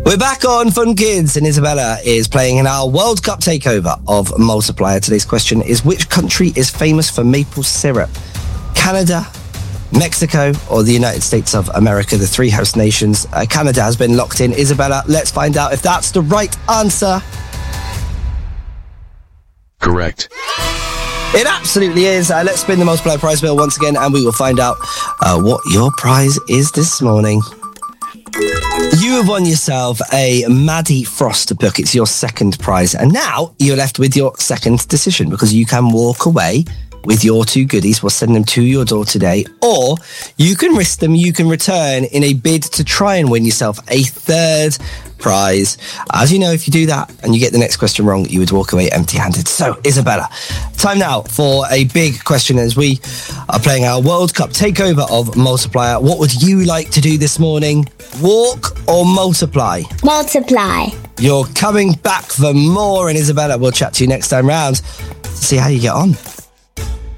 We're back on Fun Kids, and Isabella is playing in our World Cup takeover of Multiplier. Today's question is, which country is famous for maple syrup? Canada, Mexico, or the United States of America, the three host nations? Canada has been locked in. Isabella, let's find out if that's the right answer. Correct. It absolutely is. Let's spin the Multiplier prize wheel once again, and we will find out what your prize is this morning. You have won yourself a Maddie Frost book. It's your second prize. And now you're left with your second decision, because you can walk away with your two goodies. We'll send them to your door today. Or you can risk them. You can return in a bid to try and win yourself a third prize. As you know, if you do that and you get the next question wrong, you would walk away empty-handed. So, Isabella, time now for a big question as we are playing our World Cup takeover of Multiplier. What would you like to do this morning? Walk or multiply? Multiply. You're coming back for more, and Isabella, we'll chat to you next time round to see how you get on.